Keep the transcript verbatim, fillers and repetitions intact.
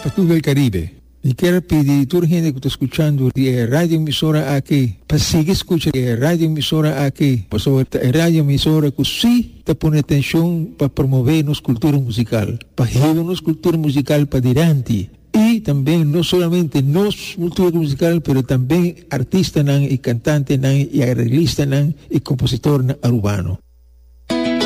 para todo el Caribe. Y quiero pedir a toda la gente que está escuchando la radio emisora aquí, para seguir escuchando la radio emisora aquí, por sobre la radio emisora que sí te pone atención para promover nuestra cultura musical, para llevar nuestra cultura musical para adelante. Y también no solamente nuestra cultura musical, pero también artistas y cantantes y arreglistas y compositores urbanos.